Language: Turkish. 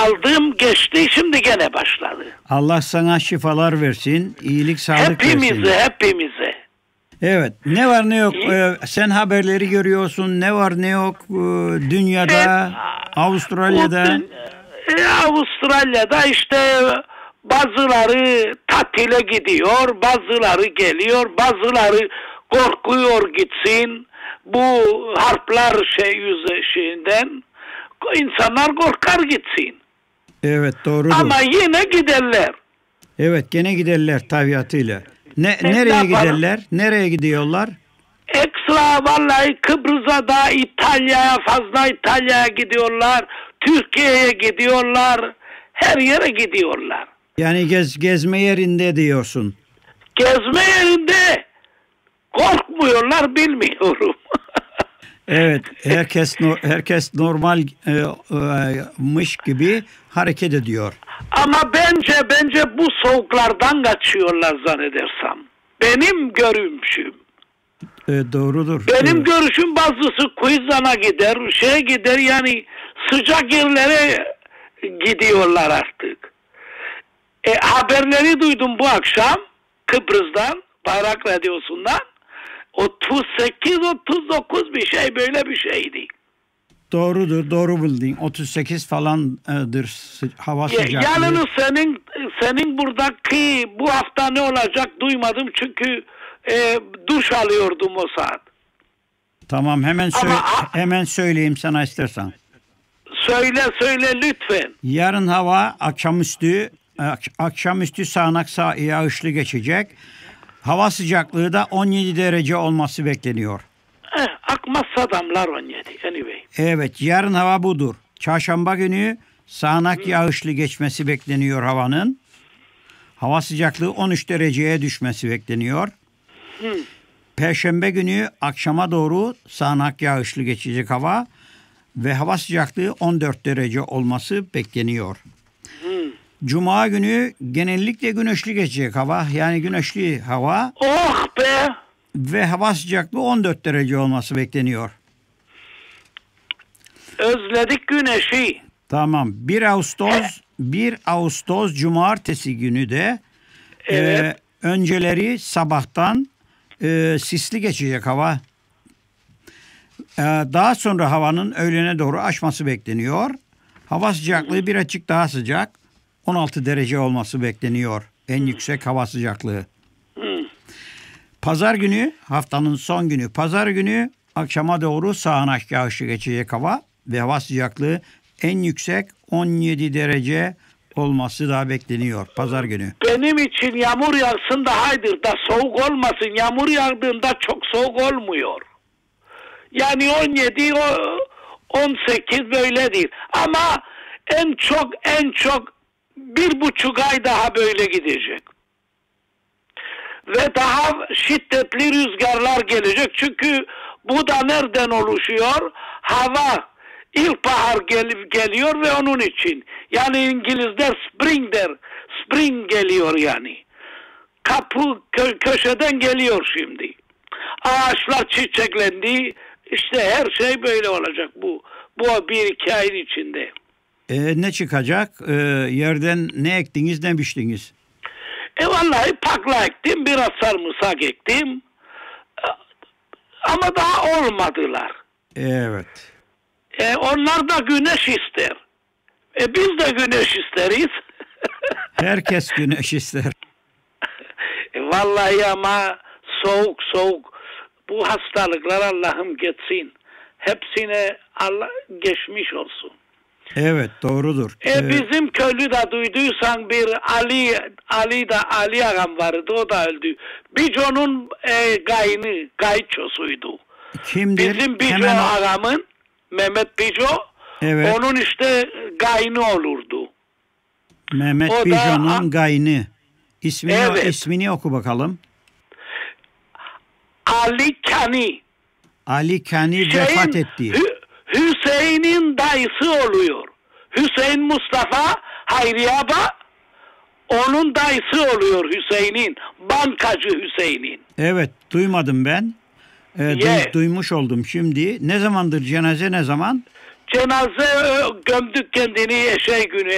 aldım, geçti, şimdi gene başladı. Allah sana şifalar versin, iyilik, sağlık versin. Hepimize. Evet, ne var ne yok, sen haberleri görüyorsun, ne var ne yok dünyada, Avustralya'da. Avustralya'da işte bazıları tatile gidiyor, bazıları geliyor, bazıları korkuyor gitsin. Bu harpler yüzünden insanlar korkar gitsin. Evet, doğrudur. Ama yine giderler. Evet, gene giderler tabiatıyla. Nereye giderler? Nereye gidiyorlar? Ekstra vallahi Kıbrıs'a da, İtalya'ya gidiyorlar. Türkiye'ye gidiyorlar. Her yere gidiyorlar. Yani gezme yerinde diyorsun. Gezme yerinde korkmuyorlar, bilmiyorum. Evet, herkes normalmiş gibi hareket ediyor. Ama bence bu soğuklardan kaçıyorlar zannedersem. Benim görüşüm. Doğrudur. Benim görüşüm, bazısı Queensland'a gider, yani sıcak yerlere gidiyorlar artık. Haberleri duydum bu akşam Kıbrıs'tan, Bayrak Radyosu'ndan. 38-39 bir şey, böyle bir şeydi. Doğrudur, doğru bildin. 38 falandır hava sıcaklığı. Yalnız senin buradaki bu hafta ne olacak duymadım, çünkü duş alıyordum o saat. Tamam, hemen söyleyeyim sana istersen. Söyle lütfen. Yarın hava akşamüstü sağanak yağışlı geçecek. Hava sıcaklığı da 17 derece olması bekleniyor. Akmazsa damlar 17 anyway. Evet, yarın hava budur. Çarşamba günü sağanak yağışlı geçmesi bekleniyor havanın. Hava sıcaklığı 13 dereceye düşmesi bekleniyor. Perşembe günü akşama doğru sağanak yağışlı geçecek hava ve hava sıcaklığı 14 derece olması bekleniyor. Cuma günü genellikle güneşli geçecek hava, yani güneşli hava. Oh be! Ve hava sıcaklığı 14 derece olması bekleniyor. Özledik güneşi. Tamam. 1 Ağustos Cumartesi günü de önceleri sabahtan sisli geçecek hava. Daha sonra havanın öğlene doğru açması bekleniyor. Hava sıcaklığı bir açık daha sıcak. 16 derece olması bekleniyor. En yüksek hava sıcaklığı. Pazar günü, haftanın son günü, pazar günü akşama doğru sağanak yağışlı geçecek hava ve hava sıcaklığı en yüksek 17 derece olması da bekleniyor pazar günü. Benim için yağmur yağsın da haydır da soğuk olmasın. Yağmur yağdığında çok soğuk olmuyor. Yani 17, 18 böyledir. Ama en çok 1,5 ay daha böyle gidecek. Ve daha şiddetli rüzgarlar gelecek. Çünkü bu da nereden oluşuyor? Hava ilkbahar geliyor ve onun için. Yani İngilizler spring der. Spring geliyor yani. Kapı köşeden geliyor şimdi. Ağaçlar çiçeklendi. İşte her şey böyle olacak bu 1-2 ayın içinde. Ne çıkacak? Yerden ne ektiniz, ne biçtiniz? Vallahi pakla ektim, biraz sarımsak ektim. Ama daha olmadılar. Evet. Onlar da güneş ister. Biz de güneş isteriz. Herkes güneş ister. Vallahi ama soğuk. Bu hastalıklar Allah'ım geçsin. Hepsine Allah geçmiş olsun. Evet, doğrudur. Bizim köylü de duyduysan bir Ali ağam vardı, o da öldü. Bico'nun kayınçosuydu. Kimdir? Bizim Bico ağamın, Mehmet Bico, evet. Onun işte kayını olurdu. Mehmet Bico'nun kayını. İsmini oku bakalım. Ali Kani vefat etti. Hüseyin'in dayısı oluyor. Hüseyin Mustafa Hayriye Aba, onun dayısı oluyor Hüseyin'in. Bankacı Hüseyin'in. Evet, duymadım ben. Duymuş oldum şimdi. Ne zamandır cenaze, ne zaman? Cenaze gömdük kendini günü.